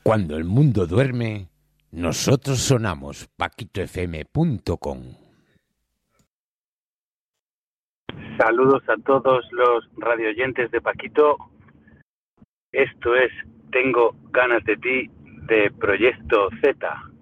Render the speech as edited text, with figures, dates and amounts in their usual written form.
Cuando el mundo duerme, nosotros sonamos. paquitofm.com. Saludos a todos los radioyentes de Paquito. Esto es Tengo ganas de ti, de Proyecto Z.